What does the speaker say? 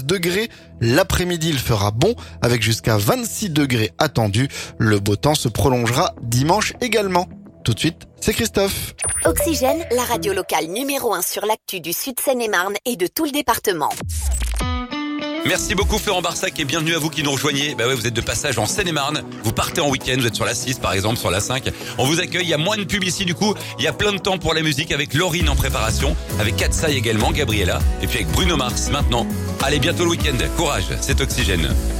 degrés. L'après-midi, il fera bon avec jusqu'à 26 degrés attendus. Le beau temps se prolongera dimanche également. Tout de suite, c'est Christophe. Oxygène, la radio locale numéro 1 sur l'actu du Sud Seine-et-Marne et de tout le département. Merci beaucoup Florent Barsac et bienvenue à vous qui nous rejoignez. Bah ouais, vous êtes de passage en Seine-et-Marne. Vous partez en week-end, vous êtes sur la 6 par exemple, sur la 5. On vous accueille, il y a moins de pub ici du coup. Il y a plein de temps pour la musique avec Laurine en préparation, avec Katsai également, Gabriella, et puis avec Bruno Mars maintenant. Allez, bientôt le week-end. Courage, c'est Oxygène.